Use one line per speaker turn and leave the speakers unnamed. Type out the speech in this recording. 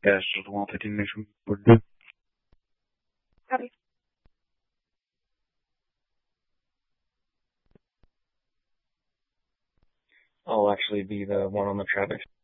Yes, just one technician would do.
Copy.
I'll actually be the one on the traffic